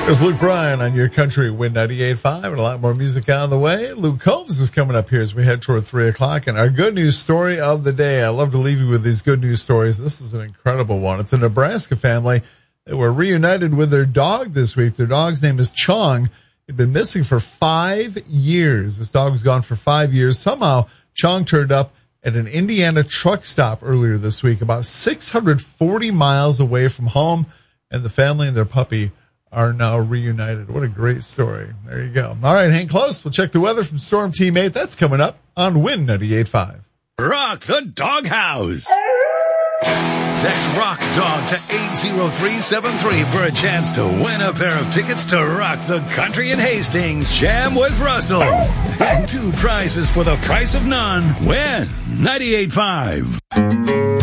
There's Luke Bryan on your country Win 98.5 and a lot more music on the way. Luke Combs is coming up here as we head toward 3 o'clock. And our good news story of the day. I love to leave you with these good news stories. This is an incredible one. It's a Nebraska family that were reunited with their dog this week. Their dog's name is Chong. He'd been missing for 5 years. This dog was gone for 5 years. Somehow, Chong turned up at an Indiana truck stop earlier this week, about 640 miles away from home. And the family and their puppy are now reunited. What a great story. There you go. All right, hang close. We'll check the weather from Storm Team 8. That's coming up on Win 98.5. Rock the Doghouse. Text Rock Dog to 80373 for a chance to win a pair of tickets to Rock the Country in Hastings, Jam with Russell. And 2 prizes for the price of none. Win 98.5.